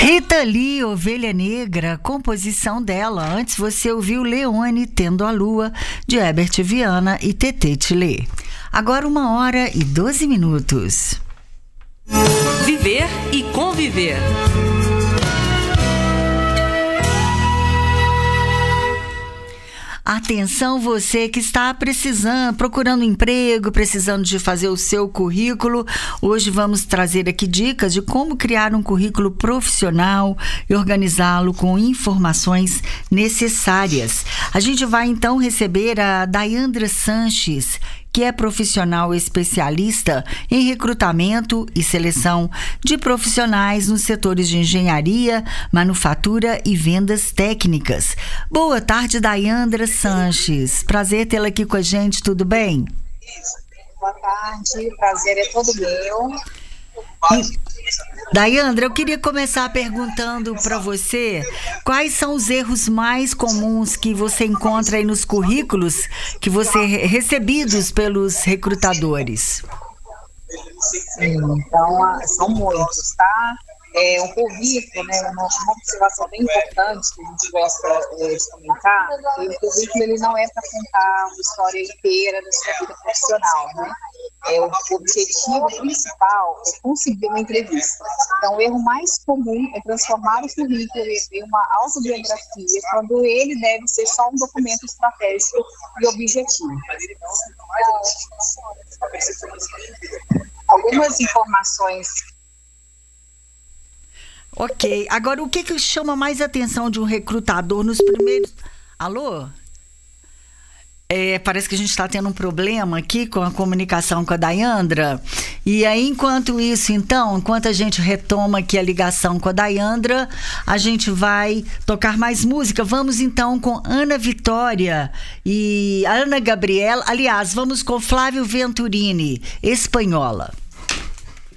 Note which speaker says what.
Speaker 1: Rita Lee, Ovelha Negra, composição dela. Antes você ouviu Leone, Tendo a Lua, de Herbert Viana e Tetê Tillet. Agora 1h12.
Speaker 2: Viver e conviver.
Speaker 1: Atenção, você que está procurando emprego, precisando de fazer o seu currículo. Hoje vamos trazer aqui dicas de como criar um currículo profissional e organizá-lo com informações necessárias. A gente vai então receber a Dayandra Sanches, que é profissional especialista em recrutamento e seleção de profissionais nos setores de engenharia, manufatura e vendas técnicas. Boa tarde, Dayandra Sanches. Prazer tê-la aqui com a gente, tudo bem?
Speaker 3: Boa tarde, o prazer é todo meu.
Speaker 1: Dayandra, eu queria começar perguntando para você quais são os erros mais comuns que você encontra aí nos currículos que você recebidos pelos recrutadores.
Speaker 3: Então, são muitos, tá? Um currículo, né, uma observação bem importante que a gente gosta de comentar, o currículo ele não é para contar uma história inteira da sua vida profissional, né? O objetivo principal é conseguir uma entrevista. Então, o erro mais comum é transformar o currículo em uma autobiografia, quando ele deve ser só um documento estratégico e objetivo. Algumas informações.
Speaker 1: Ok. Agora, o que chama mais atenção de um recrutador nos primeiros... Alô? Parece que a gente está tendo um problema aqui com a comunicação com a Dayandra. E aí, enquanto isso, então, enquanto a gente retoma aqui a ligação com a Dayandra, a gente vai tocar mais música. Vamos, então, com Ana Vitória e Ana Gabriela. Aliás, vamos com Flávio Venturini, Espanhola.